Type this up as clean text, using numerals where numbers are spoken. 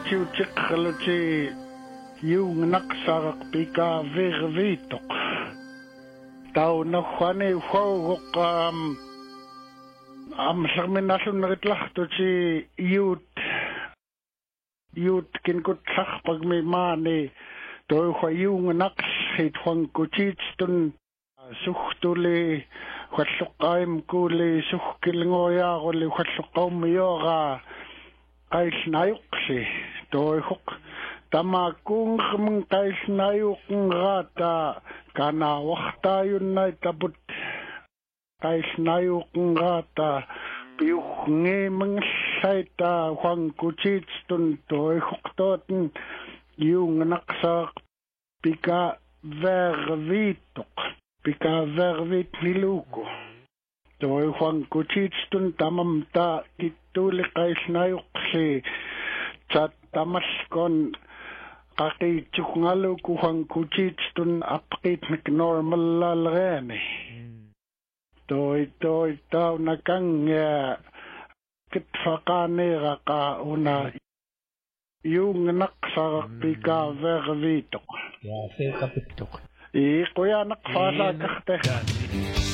tiutiqqaluti yuungnaqsaraq pikaverviitoq taunarrani uaugoq amserminallunneritlartuti youth kinkutlarpagmi maani toiwa yuungnaqsit huankutiitstun suhtuli hualluqqaim kuuli suhkilngoyaaruli hualluqqaummiyoora qailnayuqsi toihuq tamakuunqmin qailnayuqnraata kanaawartaayunnaitaput qailnayuqnraata piuqngiimngllaita huankutiitstun toihuqtooten yuungnaqsaaq pikaverviit niluku toi huankutiitstun tamamta kittuuli qailnayuqli tamalkon qaqiitsuqngaluku huankutiitstun apqiitnik normallalreeni toi taunakanga kitfaqaaniiraqa una yuungnaqsaraq pikaverviitoq ja seekapittuq iquyanaq faalaaqarte